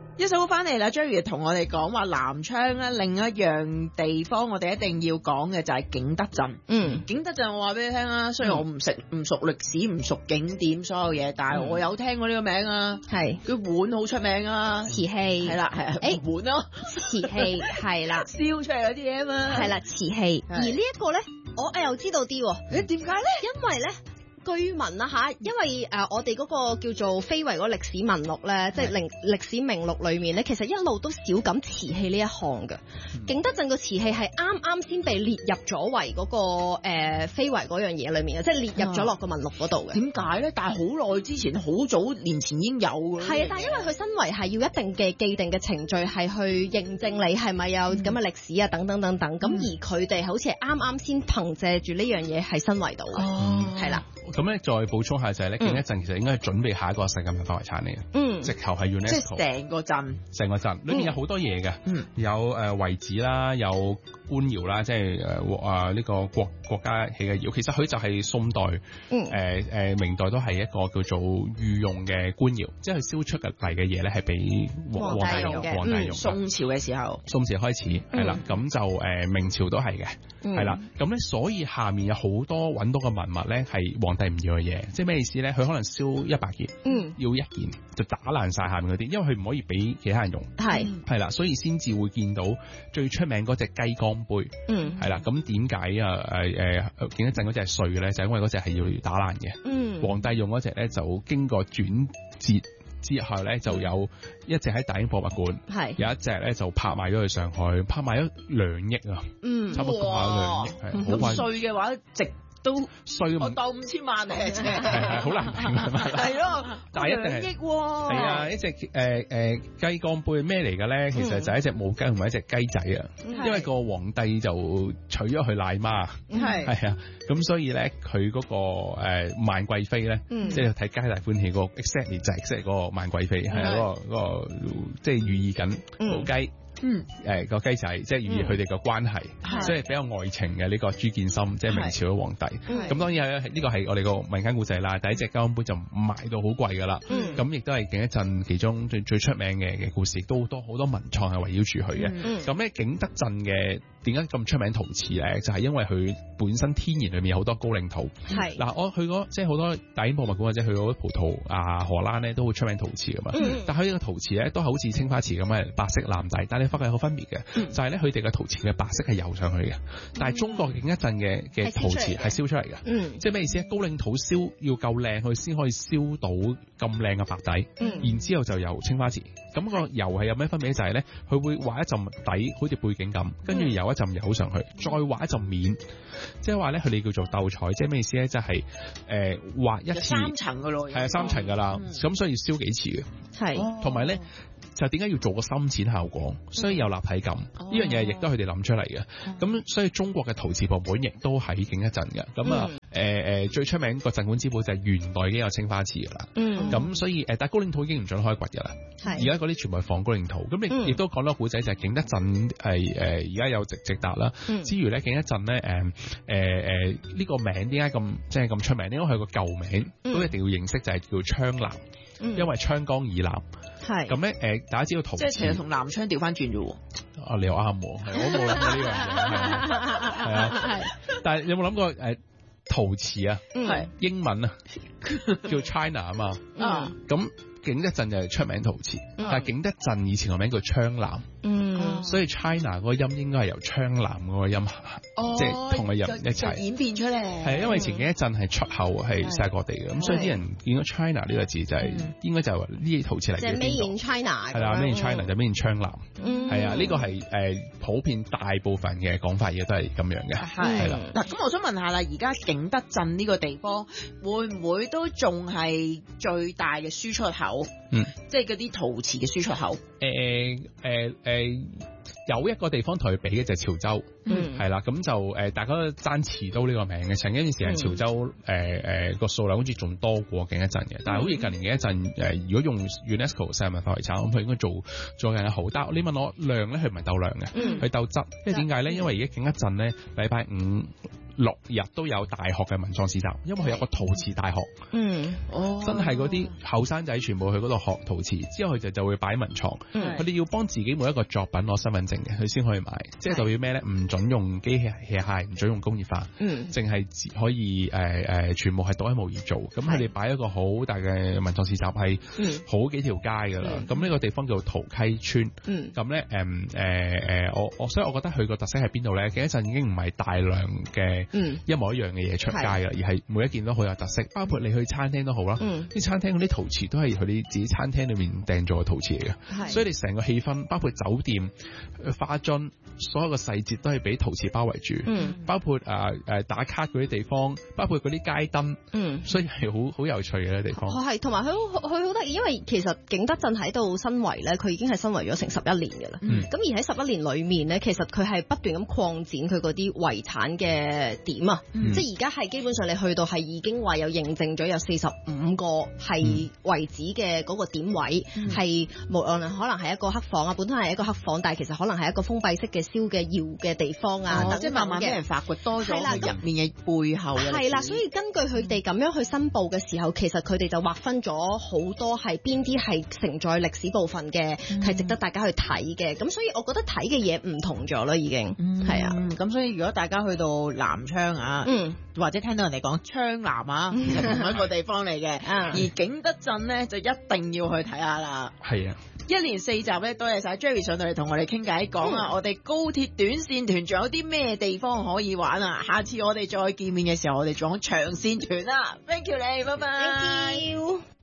一首歌翻嚟啦，章魚同我哋講話南昌咧，另一樣地方我哋一定要講嘅就係景德鎮。景德鎮我話俾你聽啦，雖然我唔熟歷史、唔熟景點所有嘢，但係我有聽過呢個名啊。係佢碗好出名啊，瓷器係啦，係碗咯，瓷器係啦，燒出嚟嗰啲嘢啊嘛，係啦，瓷器。而呢一個咧，我又知道啲喎。點解咧？因為咧。據聞啊嚇，因為我哋嗰個叫做非遺嗰個歷史文錄咧，即係歷史名錄裏面咧，其實一路都少講瓷器呢一項嘅。景德鎮個瓷器係啱先被列入咗為嗰個非遺嗰樣嘢裏面嘅，即係列入咗落個文錄嗰度嘅。點解咧？但係好耐之前，好早年前已經有㗎。係啊，但係因為佢身為係要一定嘅既定嘅程序係去認證你係咪有咁嘅歷史啊等等等等，咁而佢哋好似係啱先憑藉住呢樣嘢係申遺到嘅，係啦。 咁咧再補充下就係咧，景德鎮其實應該係準備下一個世界文化遺產嚟嘅，直頭係 UNESCO。即係成個鎮裏面有好多嘢嘅，有遺址啦，有官窯啦，即係呢個國家起嘅窯。其實佢就係宋代、明代都係一個叫做御用嘅官窯，即係佢燒出嚟嘅嘢咧係俾皇帝用嘅。宋朝嘅時候，宋朝開始係啦，咁就明朝都係嘅，係啦。咁咧所以下面有好多揾到嘅文物咧係皇帝唔要嘅嘢，即係咩意思咧？佢可能燒100件，要1件就打爛晒下面嗰啲，因為佢唔可以俾其他人用，係啦，所以先至會見到最出名嗰隻雞缸杯，係啦。咁點解景德鎮嗰隻係碎嘅咧？就係因為嗰隻係要打爛嘅，皇帝用嗰隻咧就經過轉折之後咧，就有一隻喺大英博物館，有一隻咧就拍賣咗去上海，拍賣咗2億啊，差唔多2億，係好碎嘅話值。都碎我當5000萬嚟啫，係好難評啊嘛，係咯，但係一定係2億喎，係啊，一隻雞缸杯咩嚟嘅咧？其實就係一隻母雞同埋一隻雞仔啊，因為個皇帝就娶咗佢奶媽，係啊，咁所以咧佢嗰個萬貴妃咧，即係睇皆大歡喜嗰個 exactly 就係即係嗰個萬貴妃，係啊，嗰個即係寓意緊母雞。個雞仔即係寓意佢哋嘅關係，所以比較愛情嘅呢個朱見深，即係明朝嘅皇帝。咁當然係呢個係我哋個民間故仔啦。第一隻雞缸杯就賣到好貴噶啦。咁亦都係景德鎮其中最出名嘅故事，都好多文創係圍繞住佢嘅。咁咧景德鎮嘅點解咁出名陶瓷咧？就係因為佢本身天然裏面有好多高嶺土。嗱，我去過即係好多大英博物館或者去過葡萄牙、荷蘭咧，都好出名陶瓷噶嘛。但係佢呢個陶瓷咧都係好似青花瓷咁嘅白色藍底，但係發覺有好分別嘅，就係咧佢哋嘅陶瓷嘅白色係油上去嘅，但係中國景德鎮嘅陶瓷係燒出嚟嘅，即係咩意思咧？高嶺土燒要夠靚，佢先可以燒到咁靚嘅白底，然之後就油青花瓷。咁個油係有咩分別咧？就係咧佢會畫一浸底，好似背景咁，跟住油一浸油上去，再畫一浸面，即係話咧佢哋叫做鬥彩，即係咩意思咧？即係畫一次3層噶咯，係啊3層噶啦，咁所以燒幾次嘅，係同埋咧。就點解要做個深淺效果，所以有立體感，呢樣嘢亦都係佢哋諗出嚟嘅。咁所以中國嘅陶瓷博物館亦都喺景德鎮嘅。咁最出名個鎮館之寶就係元代已經有青花瓷㗎啦。咁所以但係高嶺土已經唔準開掘㗎啦。而家嗰啲全部係放高嶺土。咁亦都講到古仔就係景德鎮係而家有直達啦。之餘咧景德鎮咧呢個名點解咁即係咁出名？因為佢個舊名都一定要認識，就係叫昌南。因為昌江以南，係咁咧大家知道陶瓷，即係其實同南昌調翻轉啫喎。你又啱喎，我都冇諗過呢樣嘢，係啊，但係有冇諗過陶瓷啊？係英文啊，叫 China 啊嘛，咁景德鎮就係出名陶瓷，但係景德鎮以前個名叫昌南。所以 China 嗰個音應該係由昌南嗰個音，即係同佢人一齊演變出嚟。係因為前幾一陣係出口係世界各地嘅，咁所以啲人見到 China 呢個字就係應該就係呢啲陶瓷嚟嘅。即係 Made in China。係啦 ，Made in China 就 Made in 昌南。係啊，呢個係普遍大部分嘅講法嘢都係咁樣嘅。係啦。嗱，咁我想問下啦，而家景德鎮呢個地方會唔會都仲係最大嘅輸出口？即係嗰啲陶瓷嘅輸出口。有一個地方同佢比嘅就係潮州，係啦，咁就大家都爭持刀呢個名嘅。曾經一段時間潮州個數量好似仲多過景德鎮嘅，但係好似近年景德鎮如果用 UNESCO 世界文化遺產，咁佢應該做更好。但係你問我量咧，佢唔係鬥量嘅，佢鬥質。因為點解咧？因為而家景德鎮咧禮拜五 6日都有大學嘅文創市集，因為佢有個陶瓷大學。真係嗰啲後生仔全部去嗰度學陶瓷，之後佢就會擺文創。佢哋要幫自己每一個作品攞身份證嘅，佢先可以買。即係代表咩咧？唔準用機械械，唔準用工業化，淨係可以全部係獨一無二做。咁佢哋擺一個好大嘅文創市集，係好幾條街㗎啦。咁呢個地方叫陶溪村。咁咧所以我覺得佢個特色喺邊度咧？景德鎮已經唔係大量嘅一模一樣嘅嘢出街啦，而係每一件都好有特色。包括你去餐廳都好啦，啲餐廳嗰啲陶瓷都係佢哋自己餐廳裏面訂做嘅陶瓷嚟嘅，所以你成個氣氛，包括酒店、花樽，所有嘅細節都係俾陶瓷包圍住。包括打卡嗰啲地方，包括嗰啲街燈，所以係好有趣嘅地方。 係，同埋佢好得意，因為其實景德鎮喺度申遺咧，佢已經係申遺咗成11年嘅啦。咁而喺11年裏面咧，其實佢係不斷咁擴展佢嗰啲遺產嘅點啊，即係而家係基本上你去到係已經話有認證咗有45個係遺址嘅嗰個點位，係無論可能係一個黑房啊，本身係一個黑房，但係其實可能係一個封閉式嘅燒嘅窯嘅地方啊， 即係慢慢俾人發掘多咗入面嘅背後嘅。 係啦，所以根據佢哋咁樣去申報嘅時候，其實佢哋就劃分咗好多係邊啲係承載歷史部分嘅，係值得大家去睇嘅。咁所以我覺得睇嘅嘢唔同咗啦，已經係啊。 咁所以如果大家去到南昌啊，或者聽到人哋講昌南啊，其實同一個地方嚟嘅。而景德鎮咧就一定要去睇下啦。 係啊， 一連4集咧，多謝晒 Jerry 上到嚟同我哋傾偈，講啊我哋高鐵短線團仲有啲咩地方可以玩啊！下次我哋再見面嘅時候，我哋仲講長線團啊！Thank you 你，拜拜。 Thank you。